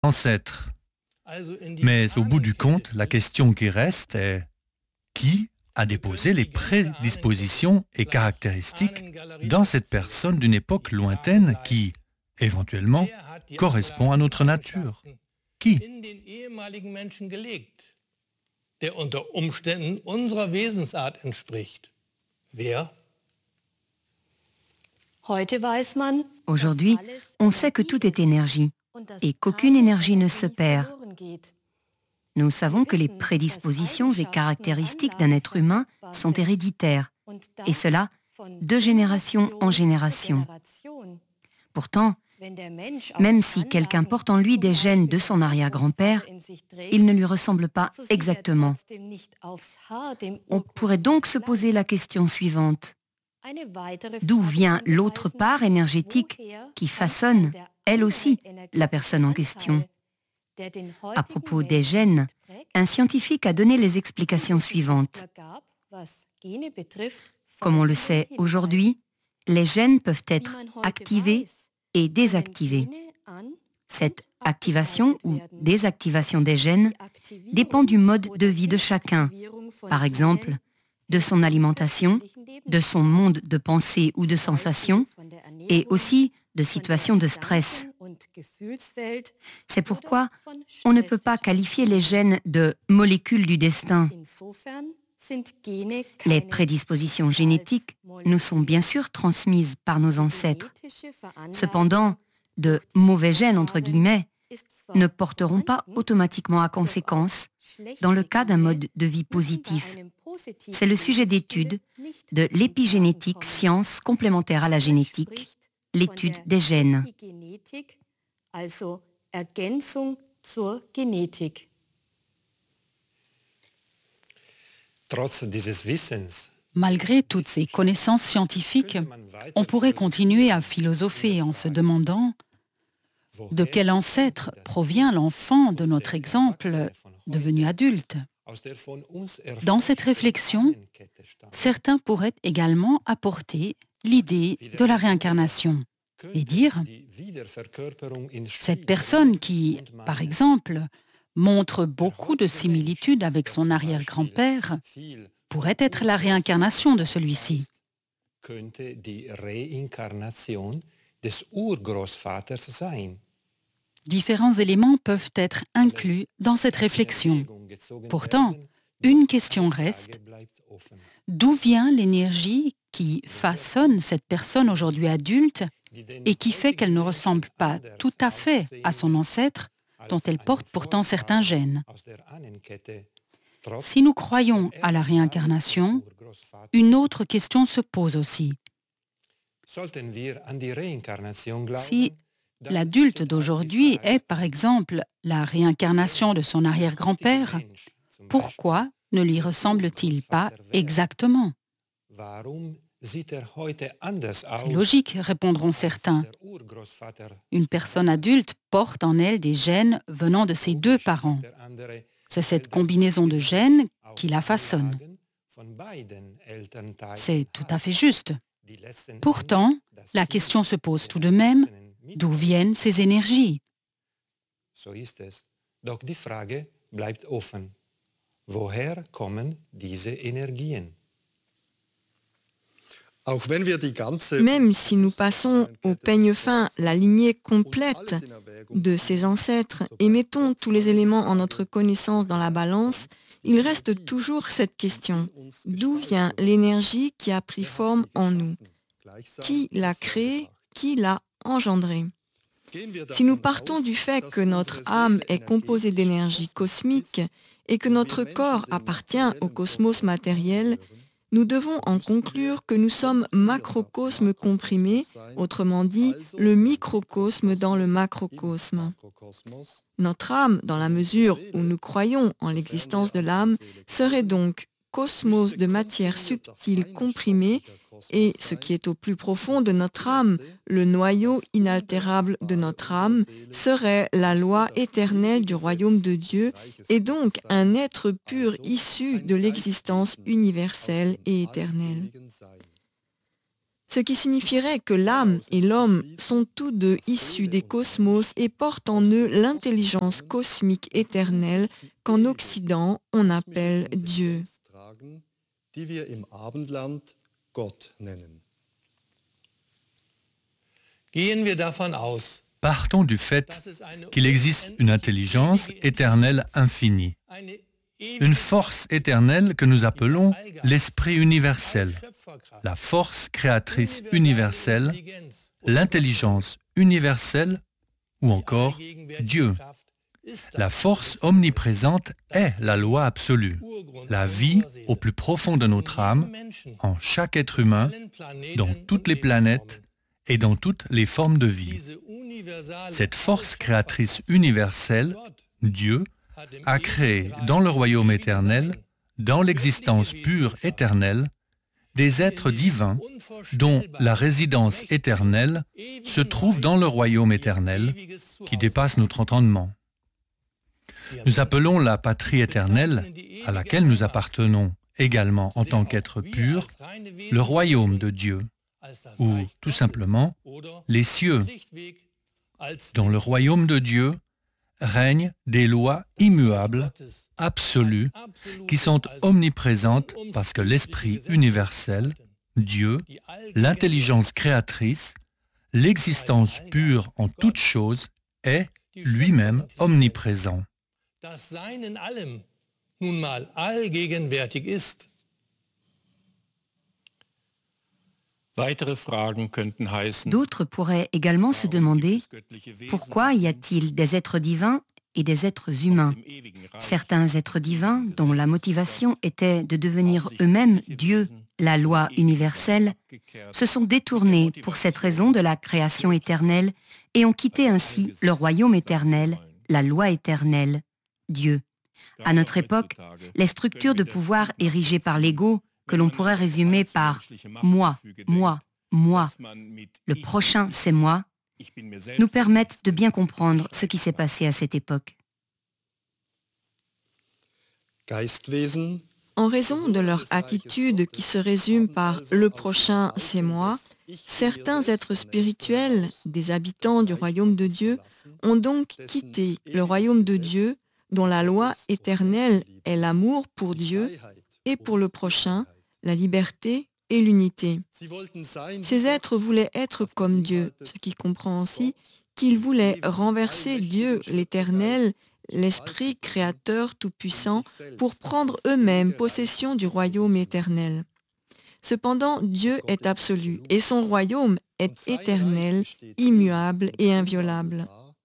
ancêtres. Mais au bout du compte, la question qui reste est qui a déposé les prédispositions et caractéristiques dans cette personne d'une époque lointaine qui, éventuellement, correspond à notre nature? Qui? Der unter Umständen unserer Wesensart entspricht. Wer? Aujourd'hui, on sait que tout est énergie et qu'aucune énergie ne se perd. Nous savons que les prédispositions et caractéristiques d'un être humain sont héréditaires, et cela de génération en génération. Pourtant, même si quelqu'un porte en lui des gènes de son arrière-grand-père, il ne lui ressemble pas exactement. On pourrait donc se poser la question suivante. D'où vient l'autre part énergétique qui façonne, elle aussi, la personne en question? À propos des gènes, un scientifique a donné les explications suivantes. Comme on le sait aujourd'hui, les gènes peuvent être activés et désactivés. Cette activation ou désactivation des gènes dépend du mode de vie de chacun, par exemple, de son alimentation, de son monde de pensée ou de sensation, et aussi de situations de stress. C'est pourquoi on ne peut pas qualifier les gènes de molécules du destin. Les prédispositions génétiques nous sont bien sûr transmises par nos ancêtres. Cependant, de mauvais gènes, entre guillemets, ne porteront pas automatiquement à conséquence dans le cas d'un mode de vie positif. C'est le sujet d'étude de l'épigénétique, science complémentaire à la génétique, l'étude des gènes. Malgré toutes ces connaissances scientifiques, on pourrait continuer à philosopher en se demandant de quel ancêtre provient l'enfant de notre exemple devenu adulte. Dans cette réflexion, certains pourraient également apporter l'idée de la réincarnation et dire cette personne qui, par exemple, montre beaucoup de similitudes avec son arrière-grand-père pourrait être la réincarnation de celui-ci. Différents éléments peuvent être inclus dans cette réflexion. Pourtant, une question reste, d'où vient l'énergie qui façonne cette personne aujourd'hui adulte et qui fait qu'elle ne ressemble pas tout à fait à son ancêtre, dont elle porte pourtant certains gènes? Si nous croyons à la réincarnation, une autre question se pose aussi. Si l'adulte d'aujourd'hui est, par exemple, la réincarnation de son arrière-grand-père, pourquoi ne lui ressemble-t-il pas exactement? C'est logique, répondront certains. Une personne adulte porte en elle des gènes venant de ses deux parents. C'est cette combinaison de gènes qui la façonne. C'est tout à fait juste. Pourtant, la question se pose tout de même, d'où viennent ces énergies? Même si nous passons au peigne fin la lignée complète de ces ancêtres et mettons tous les éléments en notre connaissance dans la balance, il reste toujours cette question. D'où vient l'énergie qui a pris forme en nous? Qui l'a créée? Qui l'a engendrée? Si nous partons du fait que notre âme est composée d'énergie cosmique et que notre corps appartient au cosmos matériel, nous devons en conclure que nous sommes macrocosmes comprimés, autrement dit, le microcosme dans le macrocosme. Notre âme, dans la mesure où nous croyons en l'existence de l'âme, serait donc cosmos de matière subtile comprimée et, ce qui est au plus profond de notre âme, le noyau inaltérable de notre âme, serait la loi éternelle du royaume de Dieu et donc un être pur issu de l'existence universelle et éternelle. ce qui signifierait que l'âme et l'homme sont tous deux issus des cosmos et portent en eux l'intelligence cosmique éternelle qu'en Occident on appelle Dieu. Gehen wir davon aus, Partons du fait qu'il existe une intelligence éternelle infinie, une force éternelle que nous appelons l'esprit universel, la force créatrice universelle, l'intelligence universelle ou encore Dieu. La force omniprésente est la loi absolue, la vie au plus profond de notre âme, en chaque être humain, dans toutes les planètes et dans toutes les formes de vie. Cette force créatrice universelle, Dieu, a créé dans le royaume éternel, dans l'existence pure éternelle, des êtres divins dont la résidence éternelle se trouve dans le royaume éternel qui dépasse notre entendement. Nous appelons la patrie éternelle, à laquelle nous appartenons également en tant qu'êtres purs, le royaume de Dieu, ou tout simplement les cieux. Dans le royaume de Dieu règnent des lois immuables, absolues, qui sont omniprésentes parce que l'esprit universel, Dieu, l'intelligence créatrice, l'existence pure en toutes choses est lui-même omniprésent. das Sein in allem nun mal allgegenwärtig ist. D'autres pourraient également se demander pourquoi y a-t-il des êtres divins et des êtres humains. Certains êtres divins, dont la motivation était de devenir eux-mêmes Dieu, la loi universelle, se sont détournés pour cette raison de la création éternelle et ont quitté ainsi le royaume éternel, la loi éternelle, Dieu. À notre époque, les structures de pouvoir érigées par l'ego, que l'on pourrait résumer par « moi, moi, moi », le prochain c'est moi, nous permettent de bien comprendre ce qui s'est passé à cette époque. En raison de leur attitude qui se résume par « le prochain c'est moi », certains êtres spirituels, des habitants du royaume de Dieu, ont donc quitté le royaume de Dieu, dont la loi éternelle est l'amour pour Dieu et pour le prochain, la liberté et l'unité. Ces êtres voulaient être comme Dieu, ce qui comprend aussi qu'ils voulaient renverser Dieu, l'Éternel, l'Esprit créateur tout-puissant, pour prendre eux-mêmes possession du royaume éternel. Cependant, Dieu est absolu et son royaume est éternel, immuable et inviolable.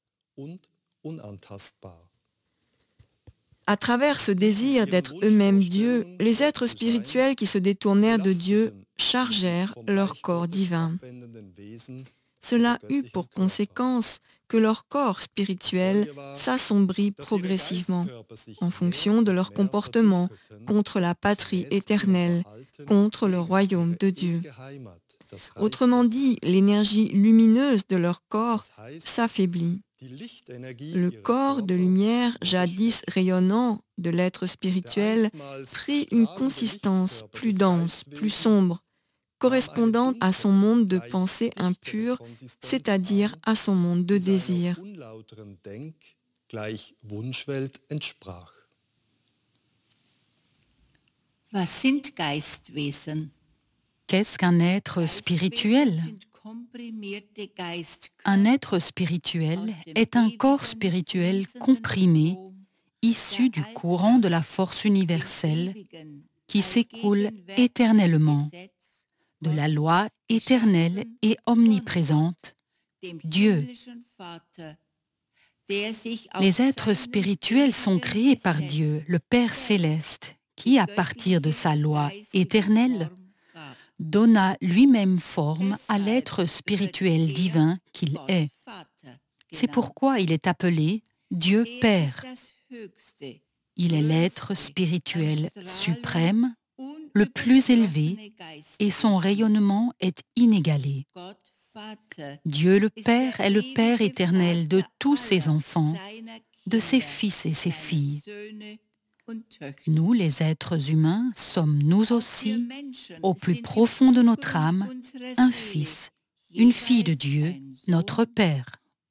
À travers ce désir d'être eux-mêmes Dieu, les êtres spirituels qui se détournèrent de Dieu chargèrent leur corps divin. Cela eut pour conséquence que leur corps spirituel s'assombrit progressivement en fonction de leur comportement contre la patrie éternelle, contre le royaume de Dieu. Autrement dit, l'énergie lumineuse de leur corps s'affaiblit. Le corps de lumière, jadis rayonnant de l'être spirituel, prit une consistance plus dense, plus sombre, correspondant à son monde de pensée impure, c'est-à-dire à son monde de désir. Qu'est-ce qu'un être spirituel ? Un être spirituel est un corps spirituel comprimé, issu du courant de la force universelle qui s'écoule éternellement, de la loi éternelle et omniprésente, Dieu. Les êtres spirituels sont créés par Dieu, le Père céleste, qui, à partir de sa loi éternelle, donna lui-même forme à l'être spirituel divin qu'il est. C'est pourquoi il est appelé Dieu Père. Il est l'être spirituel suprême, le plus élevé, et son rayonnement est inégalé. Dieu le Père est le Père éternel de tous ses enfants, de ses fils et ses filles. Nous, les êtres humains, sommes nous aussi, au plus profond de notre âme, un fils, une fille de Dieu, notre Père.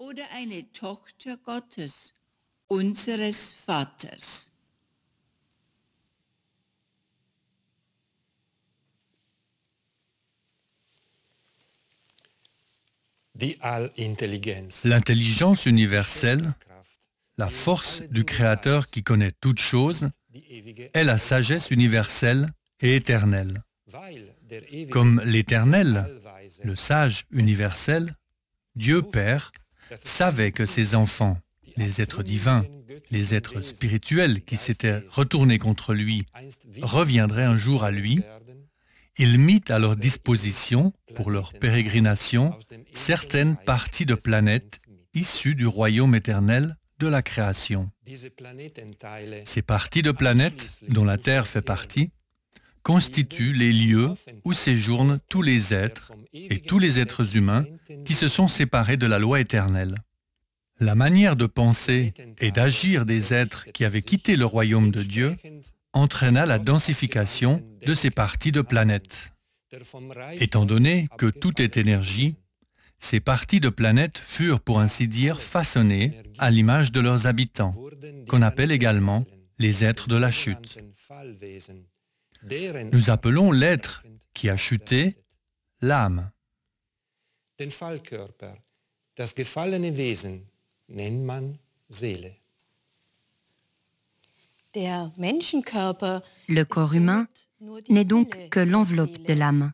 L'intelligence universelle, la force du Créateur qui connaît toutes choses, est la sagesse universelle et éternelle. Comme l'Éternel, le sage universel, Dieu Père, savait que ses enfants, les êtres divins, les êtres spirituels qui s'étaient retournés contre lui, reviendraient un jour à lui, il mit à leur disposition, pour leur pérégrination, certaines parties de planètes issues du royaume éternel de la création. Ces parties de planètes, dont la Terre fait partie, constituent les lieux où séjournent tous les êtres et tous les êtres humains qui se sont séparés de la loi éternelle. La manière de penser et d'agir des êtres qui avaient quitté le royaume de Dieu entraîna la densification de ces parties de planètes. Étant donné que tout est énergie, ces parties de planètes furent, pour ainsi dire, façonnées à l'image de leurs habitants, qu'on appelle également les êtres de la chute. Nous appelons l'être qui a chuté l'âme. Le corps humain n'est donc que l'enveloppe de l'âme.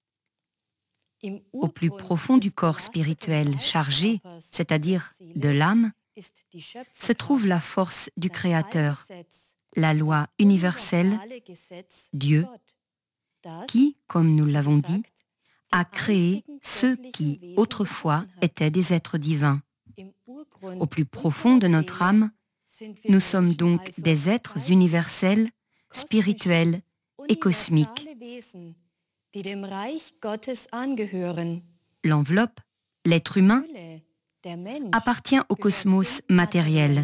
Au plus profond du corps spirituel chargé, c'est-à-dire de l'âme, se trouve la force du Créateur, la loi universelle, Dieu, qui, comme nous l'avons dit, a créé ceux qui, autrefois, étaient des êtres divins. Au plus profond de notre âme, nous sommes donc des êtres universels, spirituels et cosmiques. L'enveloppe, l'être humain, appartient au cosmos matériel.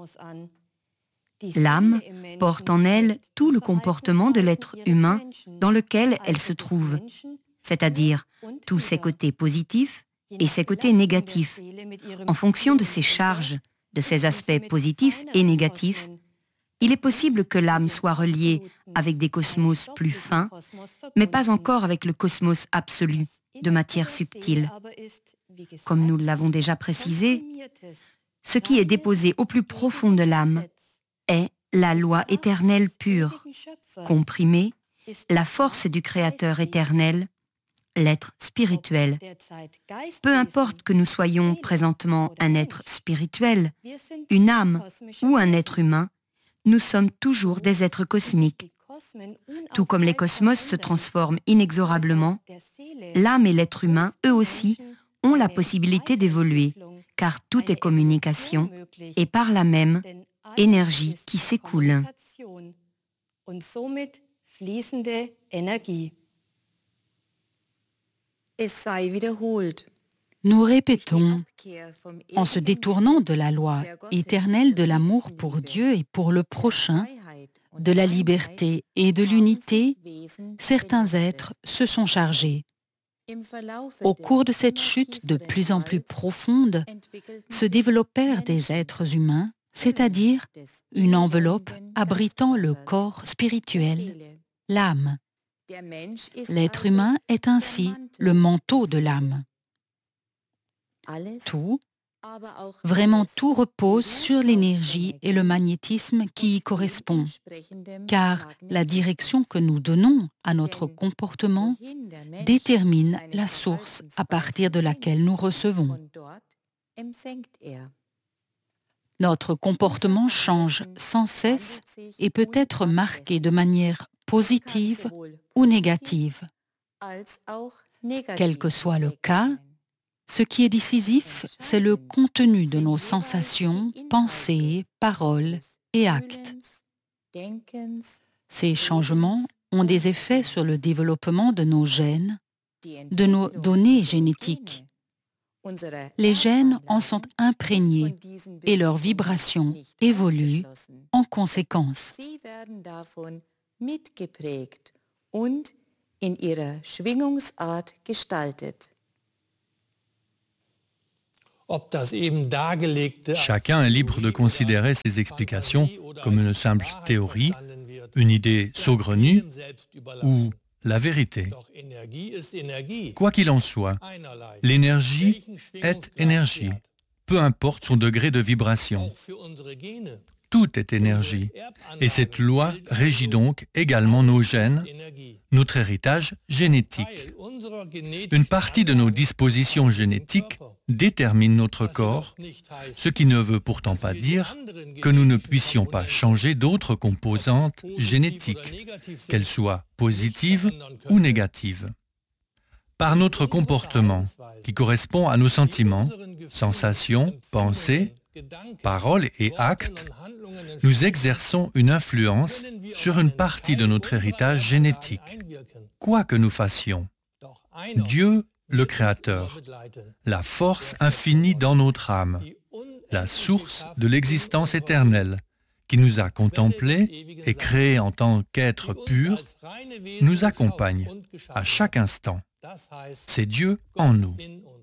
L'âme porte en elle tout le comportement de l'être humain dans lequel elle se trouve, c'est-à-dire tous ses côtés positifs et ses côtés négatifs. En fonction de ses charges, de ses aspects positifs et négatifs, il est possible que l'âme soit reliée avec des cosmos plus fins, mais pas encore avec le cosmos absolu, de matière subtile. Comme nous l'avons déjà précisé, ce qui est déposé au plus profond de l'âme est la loi éternelle pure, comprimée, la force du Créateur éternel, l'être spirituel. Peu importe que nous soyons présentement un être spirituel, une âme ou un être humain, nous sommes toujours des êtres cosmiques. Tout comme les cosmos se transforment inexorablement, l'âme et l'être humain, eux aussi, ont la possibilité d'évoluer, car tout est communication et par là même énergie qui s'écoule. Nous répétons, en se détournant de la loi éternelle de l'amour pour Dieu et pour le prochain, de la liberté et de l'unité, certains êtres se sont chargés. Au cours de cette chute de plus en plus profonde, se développèrent des êtres humains, c'est-à-dire une enveloppe abritant le corps spirituel, l'âme. L'être humain est ainsi le manteau de l'âme. Tout, vraiment tout repose sur l'énergie et le magnétisme qui y correspond, car la direction que nous donnons à notre comportement détermine la source à partir de laquelle nous recevons. Notre comportement change sans cesse et peut être marqué de manière positive ou négative. Quel que soit le cas, ce qui est décisif, c'est le contenu de nos sensations, pensées, paroles et actes. Ces changements ont des effets sur le développement de nos gènes, de nos données génétiques. Les gènes en sont imprégnés et leurs vibrations évoluent en conséquence. Chacun est libre de considérer ces explications comme une simple théorie, une idée saugrenue ou la vérité. Quoi qu'il en soit, l'énergie est énergie, peu importe son degré de vibration. Tout est énergie, et cette loi régit donc également nos gènes, notre héritage génétique. Une partie de nos dispositions génétiques détermine notre corps, ce qui ne veut pourtant pas dire que nous ne puissions pas changer d'autres composantes génétiques, qu'elles soient positives ou négatives. Par notre comportement, qui correspond à nos sentiments, sensations, pensées, paroles et actes, nous exerçons une influence sur une partie de notre héritage génétique, quoi que nous fassions. Dieu, le Créateur, la force infinie dans notre âme, la source de l'existence éternelle, qui nous a contemplés et créés en tant qu'êtres purs, nous accompagne à chaque instant. C'est Dieu en nous.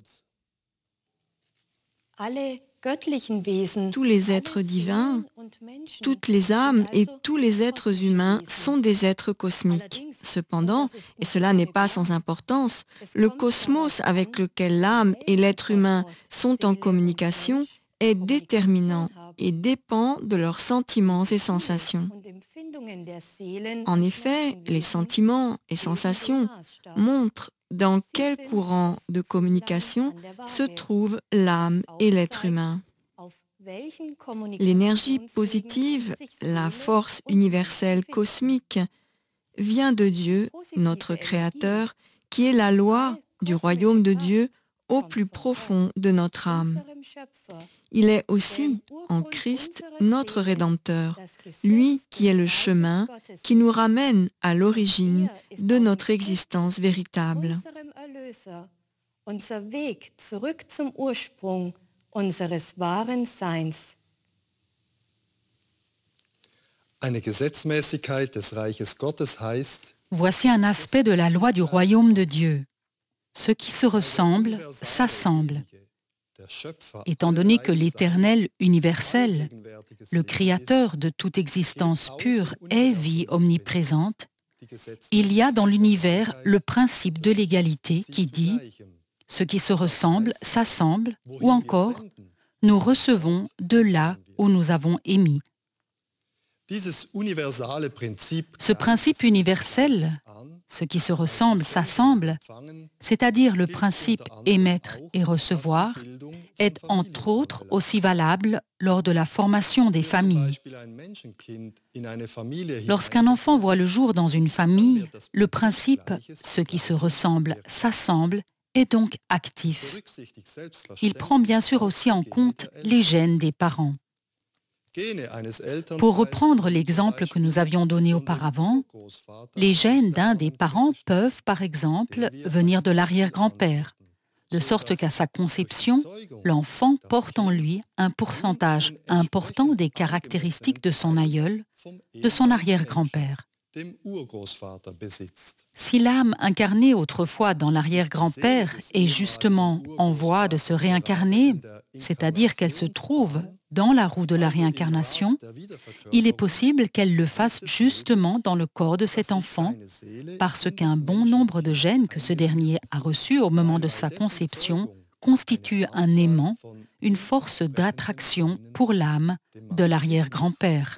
Tous les êtres divins, toutes les âmes et tous les êtres humains sont des êtres cosmiques. Cependant, et cela n'est pas sans importance, le cosmos avec lequel l'âme et l'être humain sont en communication est déterminant et dépend de leurs sentiments et sensations. En effet, les sentiments et sensations montrent dans quel courant de communication se trouvent l'âme et l'être humain. L'énergie positive, la force universelle cosmique, vient de Dieu, notre Créateur, qui est la loi du royaume de Dieu au plus profond de notre âme. Il est aussi, en Christ, notre Rédempteur, lui qui est le chemin qui nous ramène à l'origine de notre existence véritable. Voici un aspect de la loi du royaume de Dieu. Ce qui se ressemble s'assemble. Étant donné que l'Éternel universel, le Créateur de toute existence pure, est vie omniprésente, il y a dans l'univers le principe de l'égalité qui dit « ce qui se ressemble s'assemble » ou encore « nous recevons de là où nous avons émis ». Ce principe universel, ce qui se ressemble s'assemble, c'est-à-dire le principe émettre et recevoir, est entre autres aussi valable lors de la formation des familles. Lorsqu'un enfant voit le jour dans une famille, le principe « ce qui se ressemble s'assemble » est donc actif. Il prend bien sûr aussi en compte les gènes des parents. Pour reprendre l'exemple que nous avions donné auparavant, les gènes d'un des parents peuvent, par exemple, venir de l'arrière-grand-père, de sorte qu'à sa conception, l'enfant porte en lui un pourcentage important des caractéristiques de son aïeul, de son arrière-grand-père. Si l'âme incarnée autrefois dans l'arrière-grand-père est justement en voie de se réincarner, c'est-à-dire qu'elle se trouve dans la roue de la réincarnation, il est possible qu'elle le fasse justement dans le corps de cet enfant, parce qu'un bon nombre de gènes que ce dernier a reçus au moment de sa conception constituent un aimant, une force d'attraction pour l'âme de l'arrière-grand-père.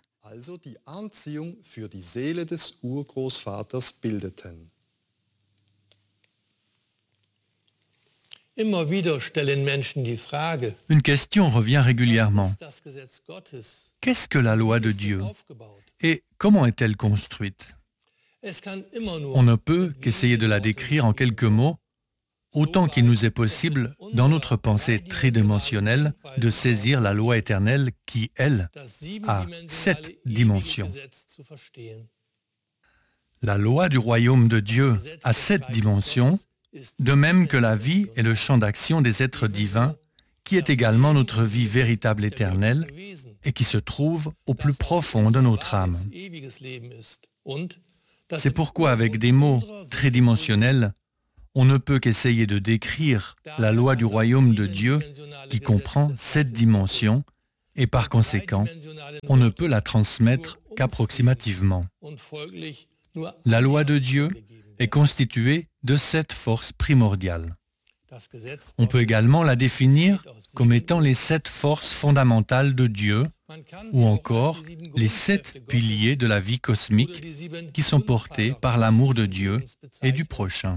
Une question revient régulièrement. Qu'est-ce que la loi de Dieu et comment est-elle construite? On ne peut qu'essayer de la décrire en quelques mots, autant qu'il nous est possible, dans notre pensée tridimensionnelle, de saisir la loi éternelle qui, elle, a 7 dimensions. La loi du royaume de Dieu a 7 dimensions de même que la vie est le champ d'action des êtres divins, qui est également notre vie véritable éternelle et qui se trouve au plus profond de notre âme. C'est pourquoi, avec des mots tridimensionnels, on ne peut qu'essayer de décrire la loi du royaume de Dieu qui comprend 7 dimensions et par conséquent, on ne peut la transmettre qu'approximativement. La loi de Dieu est constituée de 7 forces primordiales. On peut également la définir comme étant les 7 forces fondamentales de Dieu ou encore les 7 piliers de la vie cosmique qui sont portés par l'amour de Dieu et du prochain.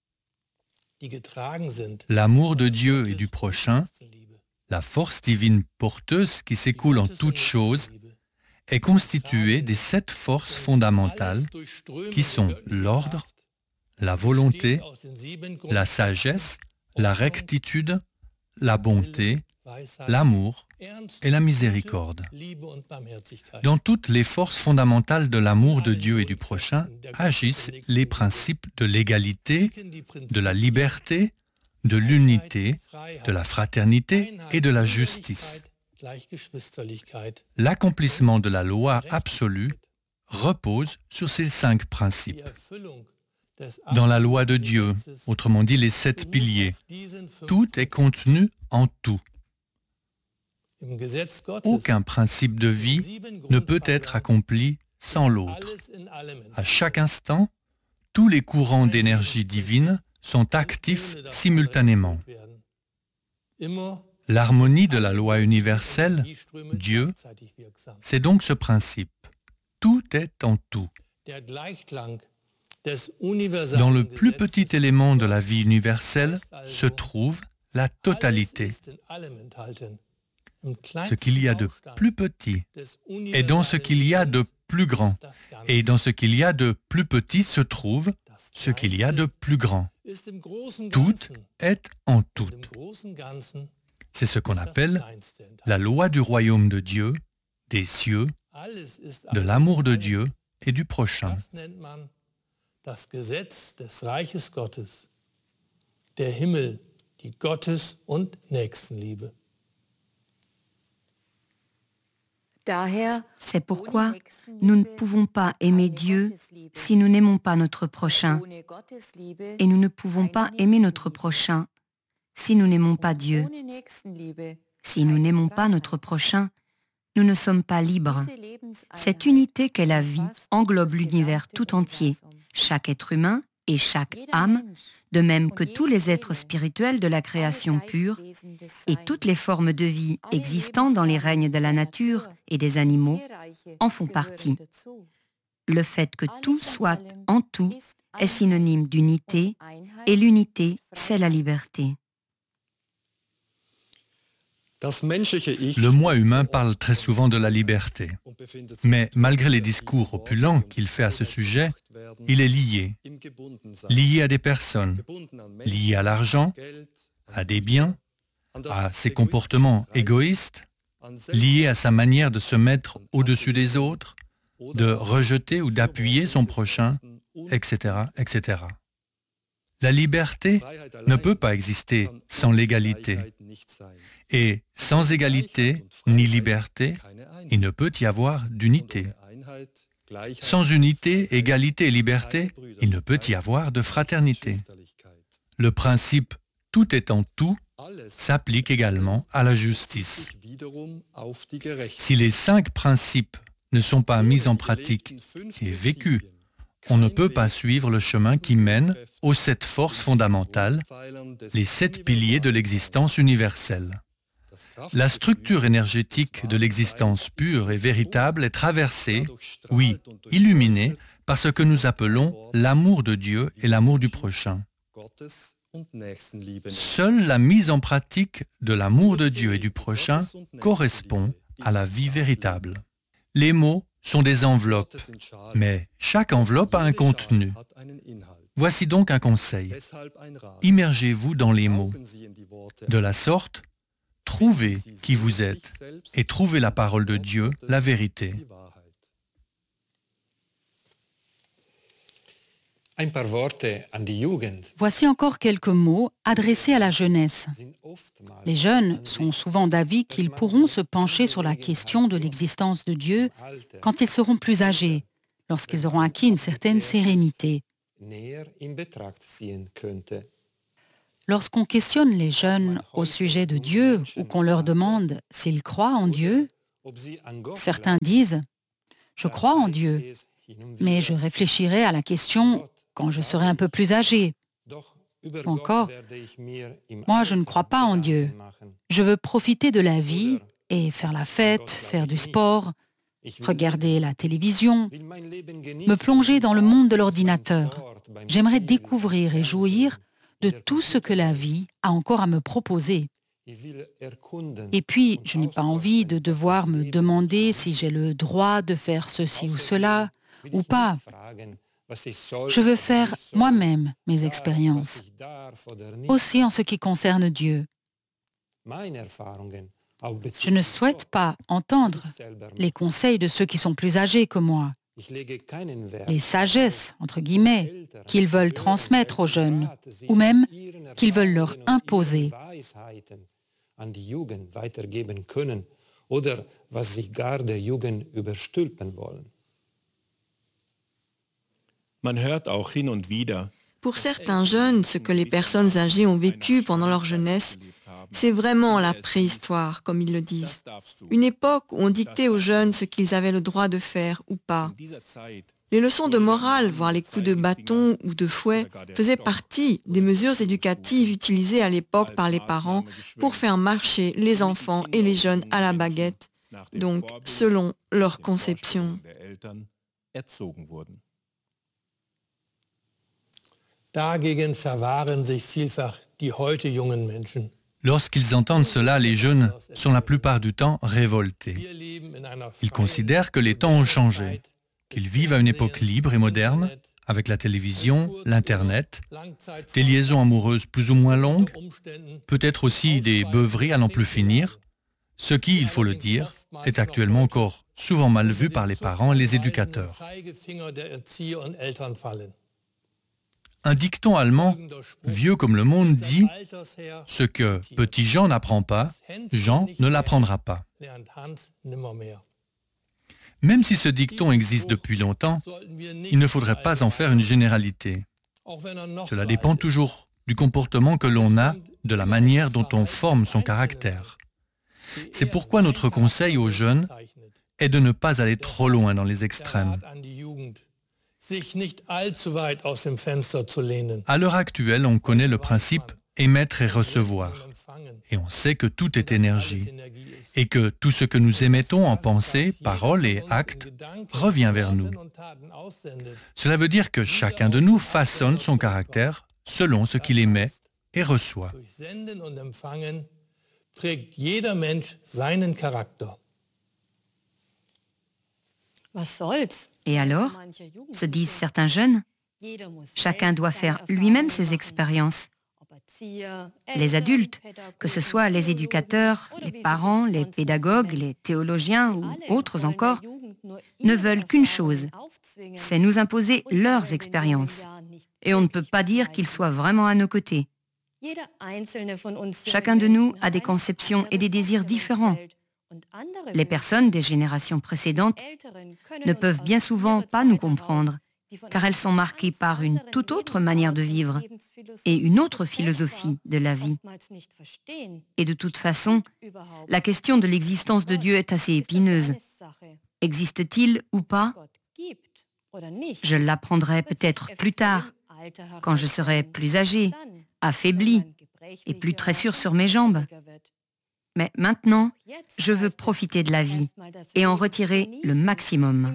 L'amour de Dieu et du prochain, la force divine porteuse qui s'écoule en toutes choses, est constituée des 7 forces fondamentales qui sont l'ordre, la volonté, la sagesse, la rectitude, la bonté, l'amour et la miséricorde. Dans toutes les forces fondamentales de l'amour de Dieu et du prochain agissent les principes de l'égalité, de la liberté, de l'unité, de la fraternité et de la justice. L'accomplissement de la loi absolue repose sur ces 5 principes. Dans la loi de Dieu, autrement dit les 7 piliers, tout est contenu en tout. Aucun principe de vie ne peut être accompli sans l'autre. À chaque instant, tous les courants d'énergie divine sont actifs simultanément. L'harmonie de la loi universelle, Dieu, c'est donc ce principe. Tout est en tout. Dans le plus petit élément de la vie universelle se trouve la totalité. Ce qu'il y a de plus petit, et dans ce qu'il y a de plus grand, et dans ce qu'il y a de plus petit se trouve ce qu'il y a de plus grand. Tout est en tout. C'est ce qu'on appelle la loi du royaume de Dieu, des cieux, de l'amour de Dieu et du prochain. Das Gesetz des Reiches Gottes, der Himmel, die Gottes- und Nächstenliebe. C'est pourquoi nous ne pouvons pas aimer Dieu si nous n'aimons pas notre prochain, et nous ne pouvons pas aimer notre prochain si nous n'aimons pas Dieu. Si nous n'aimons pas notre prochain, nous ne sommes pas libres. Cette unité qu'est la vie englobe l'univers tout entier, chaque être humain et chaque âme, de même que tous les êtres spirituels de la création pure et toutes les formes de vie existant dans les règnes de la nature et des animaux en font partie. Le fait que tout soit en tout est synonyme d'unité, et l'unité, c'est la liberté. Le moi humain parle très souvent de la liberté, mais malgré les discours opulents qu'il fait à ce sujet, il est lié à des personnes, lié à l'argent, à des biens, à ses comportements égoïstes, lié à sa manière de se mettre au-dessus des autres, de rejeter ou d'appuyer son prochain, etc., etc. La liberté ne peut pas exister sans l'égalité. Et sans égalité ni liberté, il ne peut y avoir d'unité. Sans unité, égalité et liberté, il ne peut y avoir de fraternité. Le principe « tout est en tout » s'applique également à la justice. Si les 5 principes ne sont pas mis en pratique et vécus, on ne peut pas suivre le chemin qui mène aux 7 forces fondamentales, les 7 piliers de l'existence universelle. La structure énergétique de l'existence pure et véritable est traversée, oui, illuminée, par ce que nous appelons l'amour de Dieu et l'amour du prochain. Seule la mise en pratique de l'amour de Dieu et du prochain correspond à la vie véritable. Les mots sont des enveloppes, mais chaque enveloppe a un contenu. Voici donc un conseil. Immergez-vous dans les mots. De la sorte, trouvez qui vous êtes et trouvez la parole de Dieu, la vérité. Voici encore quelques mots adressés à la jeunesse. Les jeunes sont souvent d'avis qu'ils pourront se pencher sur la question de l'existence de Dieu quand ils seront plus âgés, lorsqu'ils auront acquis une certaine sérénité. Lorsqu'on questionne les jeunes au sujet de Dieu ou qu'on leur demande s'ils croient en Dieu, certains disent « Je crois en Dieu, mais je réfléchirai à la question quand je serai un peu plus âgé. » Ou encore « Moi, je ne crois pas en Dieu. Je veux profiter de la vie et faire la fête, faire du sport, regarder la télévision, me plonger dans le monde de l'ordinateur. J'aimerais découvrir et jouir de tout ce que la vie a encore à me proposer. Et puis, je n'ai pas envie de devoir me demander si j'ai le droit de faire ceci ou cela, ou pas. Je veux faire moi-même mes expériences, aussi en ce qui concerne Dieu. Je ne souhaite pas entendre les conseils de ceux qui sont plus âgés que moi, les sagesses, entre guillemets, qu'ils veulent transmettre aux jeunes, ou même qu'ils veulent leur imposer. Pour certains jeunes, ce que les personnes âgées ont vécu pendant leur jeunesse, c'est vraiment la préhistoire, comme ils le disent. Une époque où on dictait aux jeunes ce qu'ils avaient le droit de faire ou pas. Les leçons de morale, voire les coups de bâton ou de fouet, faisaient partie des mesures éducatives utilisées à l'époque par les parents pour faire marcher les enfants et les jeunes à la baguette, donc selon leur conception. Dagegen verwahren sich vielfach die heute jungen Menschen. Lorsqu'ils entendent cela, les jeunes sont la plupart du temps révoltés. Ils considèrent que les temps ont changé, qu'ils vivent à une époque libre et moderne, avec la télévision, l'Internet, des liaisons amoureuses plus ou moins longues, peut-être aussi des beuveries à n'en plus finir, ce qui, il faut le dire, est actuellement encore souvent mal vu par les parents et les éducateurs. Un dicton allemand, vieux comme le monde, dit « Ce que petit Jean n'apprend pas, Jean ne l'apprendra pas ». Même si ce dicton existe depuis longtemps, il ne faudrait pas en faire une généralité. Cela dépend toujours du comportement que l'on a, de la manière dont on forme son caractère. C'est pourquoi notre conseil aux jeunes est de ne pas aller trop loin dans les extrêmes. À l'heure actuelle, on connaît le principe émettre et recevoir. Et on sait que tout est énergie. Et que tout ce que nous émettons en pensée, paroles et actes revient vers nous. Cela veut dire que chacun de nous façonne son caractère selon ce qu'il émet et reçoit. Et alors, se disent certains jeunes, chacun doit faire lui-même ses expériences. Les adultes, que ce soit les éducateurs, les parents, les pédagogues, les théologiens ou autres encore, ne veulent qu'une chose, c'est nous imposer leurs expériences. Et on ne peut pas dire qu'ils soient vraiment à nos côtés. Chacun de nous a des conceptions et des désirs différents. Les personnes des générations précédentes ne peuvent bien souvent pas nous comprendre, car elles sont marquées par une toute autre manière de vivre et une autre philosophie de la vie. Et de toute façon, la question de l'existence de Dieu est assez épineuse. Existe-t-il ou pas? Je l'apprendrai peut-être plus tard, quand je serai plus âgé, affaibli et plus très sûr sur mes jambes. Mais maintenant, je veux profiter de la vie et en retirer le maximum.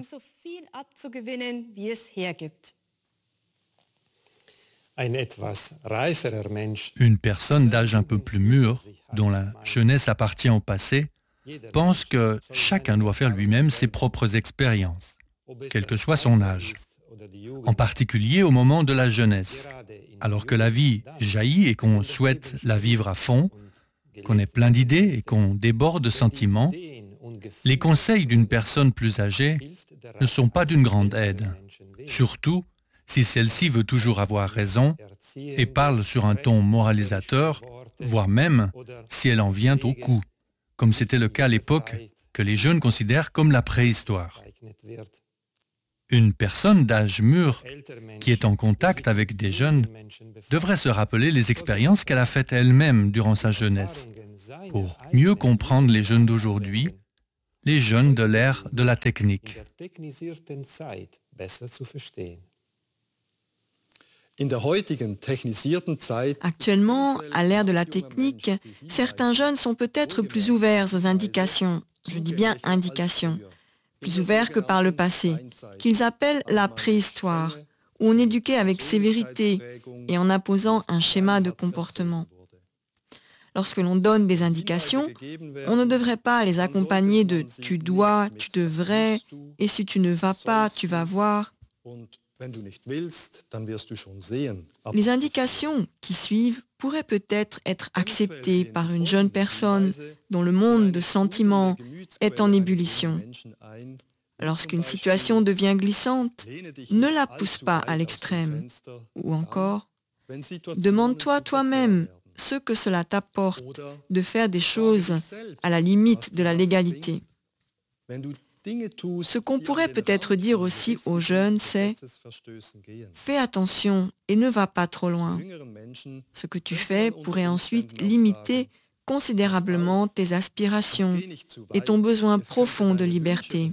Une personne d'âge un peu plus mûr, dont la jeunesse appartient au passé, pense que chacun doit faire lui-même ses propres expériences, quel que soit son âge, en particulier au moment de la jeunesse, alors que la vie jaillit et qu'on souhaite la vivre à fond, qu'on est plein d'idées et qu'on déborde de sentiments, les conseils d'une personne plus âgée ne sont pas d'une grande aide, surtout si celle-ci veut toujours avoir raison et parle sur un ton moralisateur, voire même si elle en vient au coup, comme c'était le cas à l'époque que les jeunes considèrent comme la préhistoire. Une personne d'âge mûr qui est en contact avec des jeunes devrait se rappeler les expériences qu'elle a faites elle-même durant sa jeunesse pour mieux comprendre les jeunes d'aujourd'hui, les jeunes de l'ère de la technique. Actuellement, à l'ère de la technique, certains jeunes sont peut-être plus ouverts aux indications, je dis bien indications, plus ouverts que par le passé, qu'ils appellent la préhistoire, où on éduquait avec sévérité et en imposant un schéma de comportement. Lorsque l'on donne des indications, on ne devrait pas les accompagner de « tu dois »,« tu devrais » et « si tu ne vas pas, tu vas voir ». Les indications qui suivent pourraient peut-être être acceptées par une jeune personne dont le monde de sentiments est en ébullition. Lorsqu'une situation devient glissante, ne la pousse pas à l'extrême. Ou encore, demande-toi toi-même ce que cela t'apporte de faire des choses à la limite de la légalité. Ce qu'on pourrait peut-être dire aussi aux jeunes, c'est « fais attention et ne va pas trop loin ». Ce que tu fais pourrait ensuite limiter considérablement tes aspirations et ton besoin profond de liberté.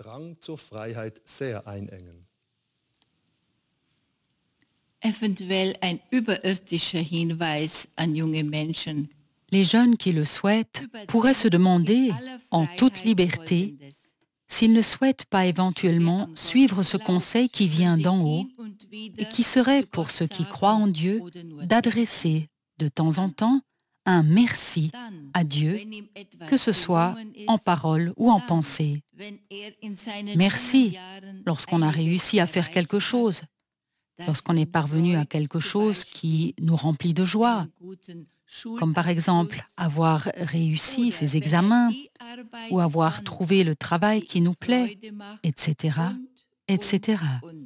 Les jeunes qui le souhaitent pourraient se demander, en toute liberté, s'ils ne souhaitent pas éventuellement suivre ce conseil qui vient d'en haut et qui serait, pour ceux qui croient en Dieu, d'adresser de temps en temps un merci à Dieu, que ce soit en parole ou en pensée. Merci lorsqu'on a réussi à faire quelque chose, lorsqu'on est parvenu à quelque chose qui nous remplit de joie, comme par exemple avoir réussi ses examens ou avoir trouvé le travail qui nous plaît, etc., etc.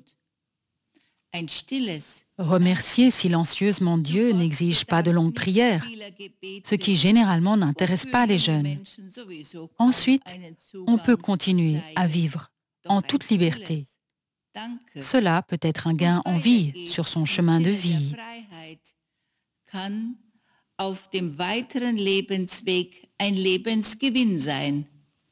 Remercier silencieusement Dieu n'exige pas de longues prières, ce qui généralement n'intéresse pas les jeunes. Ensuite, on peut continuer à vivre en toute liberté. Cela peut être un gain en vie sur son chemin de vie. Auf dem weiteren Lebensweg ein Lebensgewinn sein.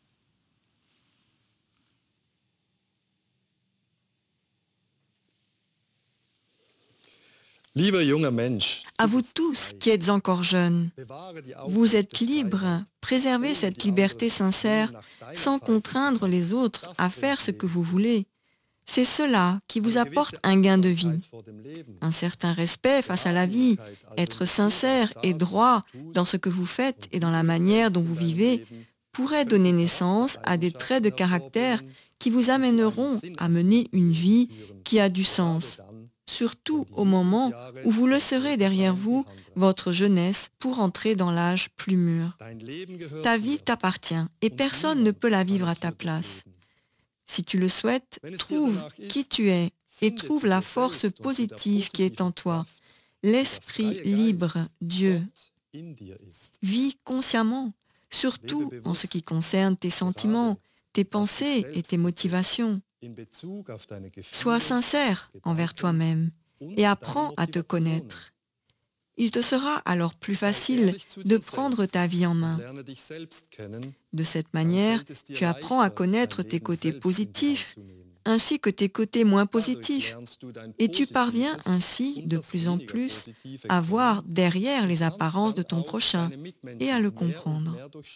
À vous tous qui êtes encore jeunes, vous êtes libres, préservez cette liberté sincère sans contraindre les autres à faire ce que vous voulez. C'est cela qui vous apporte un gain de vie, un certain respect face à la vie, être sincère et droit dans ce que vous faites et dans la manière dont vous vivez pourrait donner naissance à des traits de caractère qui vous amèneront à mener une vie qui a du sens, surtout au moment où vous laisserez derrière vous votre jeunesse pour entrer dans l'âge plus mûr. Ta vie t'appartient et personne ne peut la vivre à ta place. Si tu le souhaites, trouve qui tu es et trouve la force positive qui est en toi, l'esprit libre, Dieu. Vis consciemment, surtout en ce qui concerne tes sentiments, tes pensées et tes motivations. Sois sincère envers toi-même et apprends à te connaître. Il te sera alors plus facile de prendre ta vie en main. De cette manière, tu apprends à connaître tes côtés positifs ainsi que tes côtés moins positifs. Et tu parviens ainsi de plus en plus à voir derrière les apparences de ton prochain et à le comprendre.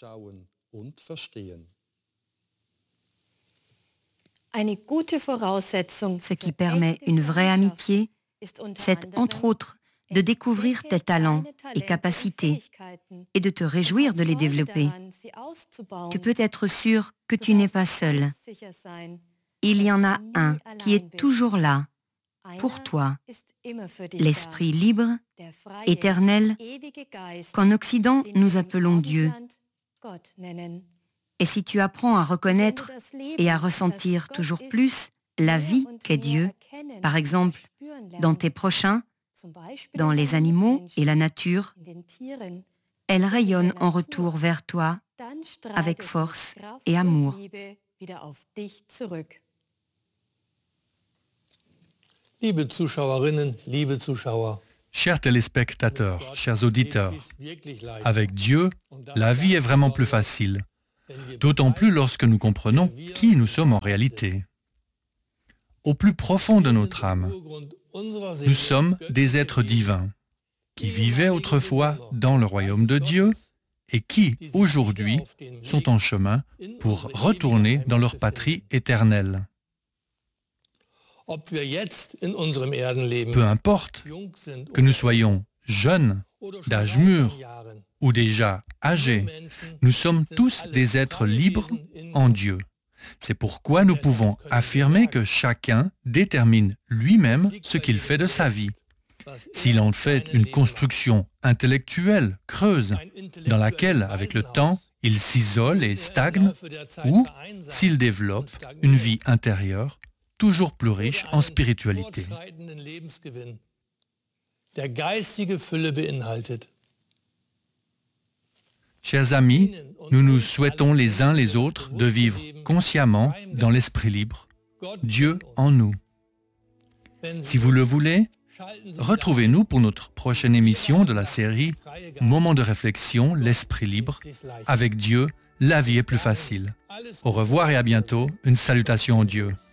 Ce qui permet une vraie amitié, c'est entre autres de découvrir tes talents et capacités et de te réjouir de les développer. Tu peux être sûr que tu n'es pas seul. Il y en a un qui est toujours là, pour toi, l'Esprit libre, éternel, qu'en Occident nous appelons Dieu. Et si tu apprends à reconnaître et à ressentir toujours plus la vie qu'est Dieu, par exemple dans tes prochains, dans les animaux et la nature, elle rayonne en retour vers toi avec force et amour. Liebe Zuschauerinnen, liebe Zuschauer, Chers téléspectateurs, chers auditeurs, avec Dieu, la vie est vraiment plus facile, d'autant plus lorsque nous comprenons qui nous sommes en réalité. Au plus profond de notre âme, nous sommes des êtres divins qui vivaient autrefois dans le royaume de Dieu et qui, aujourd'hui, sont en chemin pour retourner dans leur patrie éternelle. Peu importe que nous soyons jeunes, d'âge mûr ou déjà âgés, nous sommes tous des êtres libres en Dieu. C'est pourquoi nous pouvons affirmer que chacun détermine lui-même ce qu'il fait de sa vie. S'il en fait une construction intellectuelle creuse, dans laquelle, avec le temps, il s'isole et stagne, ou s'il développe une vie intérieure toujours plus riche en spiritualité. Chers amis, nous nous souhaitons les uns les autres de vivre consciemment dans l'esprit libre, Dieu en nous. Si vous le voulez, retrouvez-nous pour notre prochaine émission de la série Moments de réflexion, l'esprit libre. Avec Dieu, la vie est plus facile. Au revoir et à bientôt. Une salutation en Dieu.